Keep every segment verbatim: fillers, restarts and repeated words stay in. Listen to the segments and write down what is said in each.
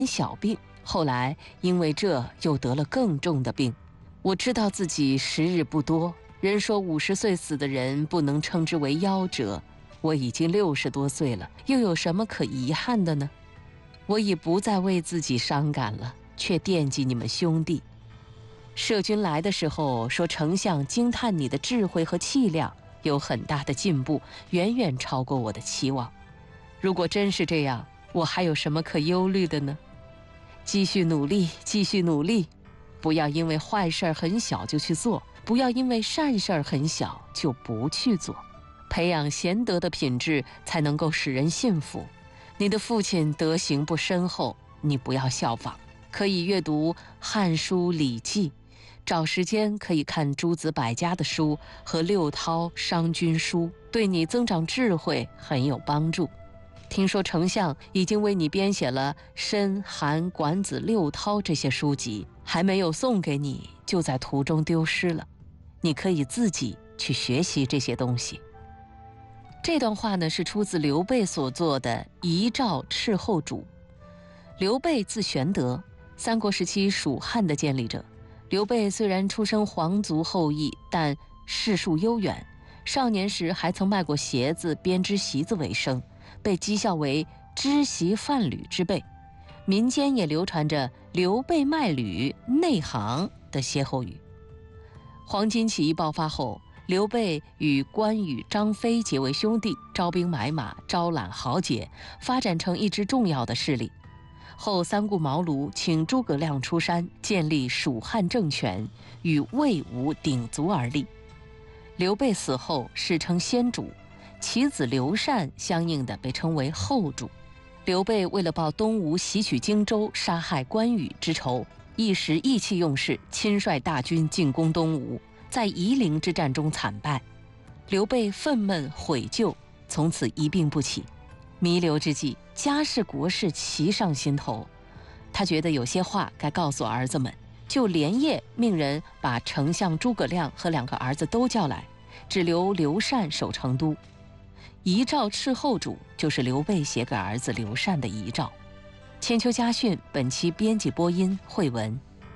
小病，后来因为这又得了更重的病。我知道自己时日不多，人说五十岁死的人不能称之为夭折，我已经六十多岁了，又有什么可遗憾的呢？我已不再为自己伤感了，却惦记你们兄弟。舍君来的时候说，丞相惊叹你的智慧和气量有很大的进步，远远超过我的期望。如果真是这样，我还有什么可忧虑的呢？继续努力，继续努力，不要因为坏事儿很小就去做，不要因为善事儿很小就不去做。培养贤德的品质，才能够使人信服。你的父亲德行不深厚，你不要效仿，可以阅读《汉书》《礼记》，找时间可以看诸子百家的书和六韬商君书，对你增长智慧很有帮助。听说丞相已经为你编写了申、韩、管子、六韬这些书籍，还没有送给你，就在途中丢失了。你可以自己去学习这些东西。这段话呢，是出自刘备所作的《遗诏敕后主》。刘备字玄德，三国时期蜀汉的建立者。刘备虽然出身皇族后裔，但世数悠远，少年时还曾卖过鞋子、编织席子为生，被讥笑为织席贩履之辈。民间也流传着刘备卖履内行的歇后语。黄巾起义爆发后，刘备与关羽、张飞结为兄弟，招兵买马，招揽豪杰，发展成一支重要的势力。后三顾茅庐，请诸葛亮出山，建立蜀汉政权，与魏吴鼎足而立。刘备死后世称先主，其子刘禅相应的被称为后主。刘备为了报东吴袭取荆州、杀害关羽之仇，一时意气用事，亲率大军进攻东吴，在夷陵之战中惨败。刘备愤懑悔疚，从此一病不起。弥留之际，家事国事齐上心头，他觉得有些话该告诉儿子们，就连夜命人把丞相诸葛亮和两个儿子都叫来，只留刘禅守成都。遗诏敕后主就是刘备写给儿子刘禅的遗诏。千秋家训本期编辑播音慧文。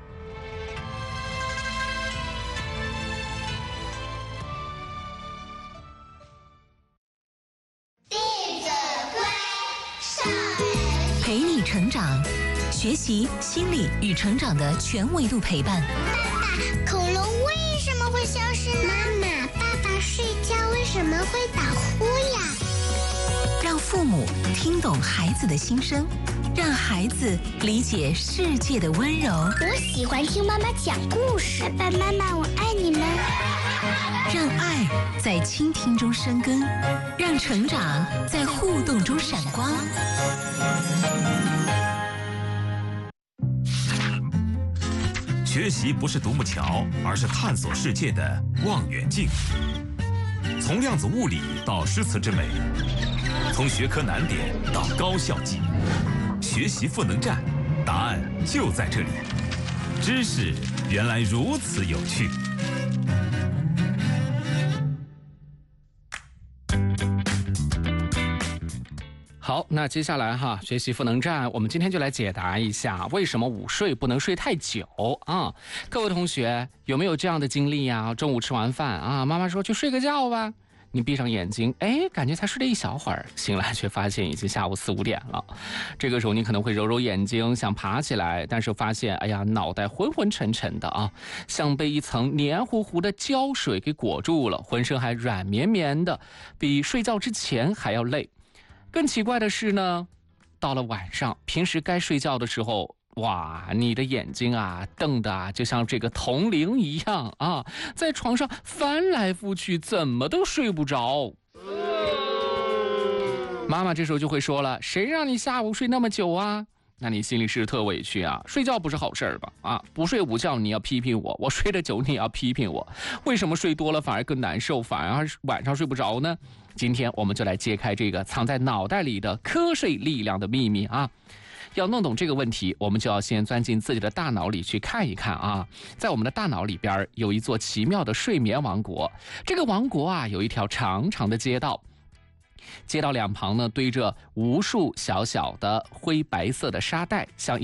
陪你成长，学习心理与成长的全维度陪伴。 爸爸，恐龙为什么会消失呢？妈妈，爸爸睡觉为什么会打呼呀？ 让父母听懂孩子的心声，让孩子理解世界的温柔。 我喜欢听妈妈讲故事。爸爸妈妈，我爱你们。 让爱在倾听中生根，让成长在互动中闪光。 学习不是独木桥，而是探索世界的望远镜。从量子物理到诗词之美，从学科难点到高效记，学习赋能站，答案就在这里。知识原来如此有趣。 好，那接下来哈，学习赋能站，我们今天就来解答一下，为什么午睡不能睡太久啊？各位同学有没有这样的经历呀？中午吃完饭啊，妈妈说去睡个觉吧，你闭上眼睛，哎，感觉才睡了一小会儿，醒来却发现已经下午四五点了。这个时候你可能会揉揉眼睛，想爬起来，但是发现，哎呀，脑袋昏昏沉沉的啊，像被一层黏糊糊的胶水给裹住了，浑身还软绵绵的，比睡觉之前还要累。更奇怪的是呢，到了晚上，平时该睡觉的时候，哇，你的眼睛啊瞪的啊，就像这个铜铃一样啊，在床上翻来覆去，怎么都睡不着。妈妈这时候就会说了，谁让你下午睡那么久啊？那你心里是特委屈啊，睡觉不是好事儿吧？啊，不睡午觉你要批评我，我睡得久你也要批评我，为什么睡多了反而更难受，反而晚上睡不着呢？今天我们就来揭开这个藏在脑袋里的瞌睡力量的秘密啊！要弄懂这个问题，我们就要先钻进自己的大脑里去看一看啊。在我们的大脑里边有一座奇妙的睡眠王国，这个王国啊有一条长长的街道。 街道两旁呢堆着无数小小的灰白色的沙袋，像